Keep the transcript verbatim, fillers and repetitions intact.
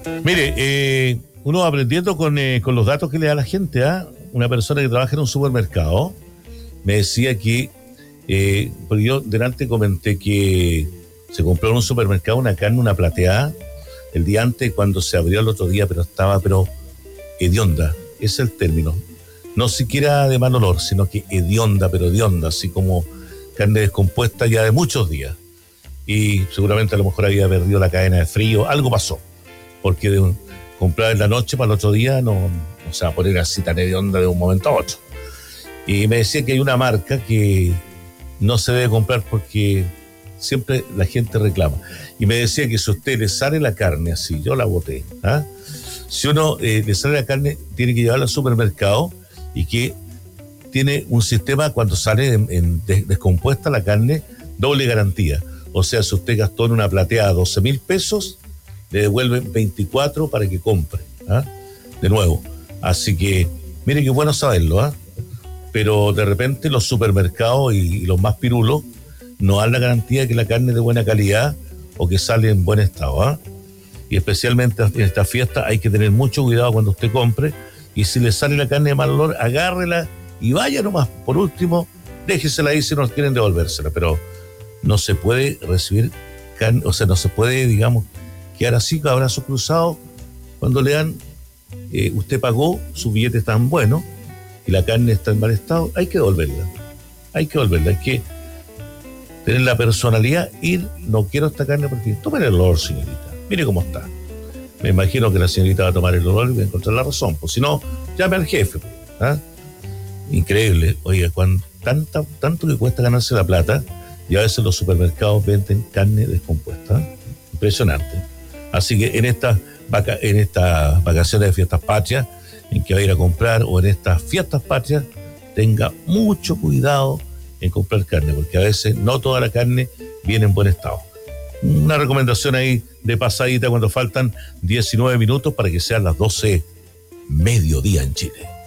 Mire, eh, uno va aprendiendo con, eh, con los datos que le da la gente, ¿ah? Una persona que trabaja en un supermercado me decía que, eh, porque yo delante comenté que se compró en un supermercado una carne, una plateada, el día antes cuando se abrió el otro día, pero estaba, pero hedionda, ese es el término. No siquiera de mal olor, sino que hedionda, pero hedionda, así como carne descompuesta ya de muchos días. Y seguramente a lo mejor había perdido la cadena de frío, algo pasó, porque de un, comprar en la noche para el otro día no, no se va a poner así tan hedionda de un momento a otro. Y me decía que hay una marca que no se debe comprar porque siempre la gente reclama. Y me decía que si a usted le sale la carne así, yo la boté, ¿ah? Si uno eh, le sale la carne, tiene que llevarla al supermercado y que tiene un sistema cuando sale en, en des, descompuesta la carne, doble garantía. O sea, si usted gastó en una plateada doce mil pesos, le devuelven veinticuatro para que compre, ¿ah? De nuevo. Así que, mire qué bueno saberlo, ¿ah? Pero de repente los supermercados y, y los más pirulos no dan la garantía de que la carne es de buena calidad o que sale en buen estado, ¿ah? Y especialmente en esta fiesta hay que tener mucho cuidado cuando usted compre, y si le sale la carne de mal olor, agárrela y vaya nomás. Por último, déjesela ahí si no quieren devolvérsela, pero no se puede recibir carne, o sea, no se puede, digamos, quedar así, con brazos cruzados, cuando le dan, eh, usted pagó, su billete es tan bueno, y la carne está en mal estado, hay que devolverla, hay que devolverla, hay que tener la personalidad, ir, no quiero esta carne porque, tomen el olor, señorita, mire cómo está. Me imagino que la señorita va a tomar el olor y va a encontrar la razón, pues si no, llame al jefe, ¿ah? Increíble, oiga, cuando tanta, tanto que cuesta ganarse la plata, y a veces los supermercados venden carne descompuesta, ¿eh? Impresionante. Así que en estas vaca, en estas vacaciones de fiestas patrias, en que va a ir a comprar, o en estas fiestas patrias, tenga mucho cuidado en comprar carne, porque a veces no toda la carne viene en buen estado. Una recomendación ahí de pasadita cuando faltan diecinueve minutos para que sean las doce mediodía en Chile.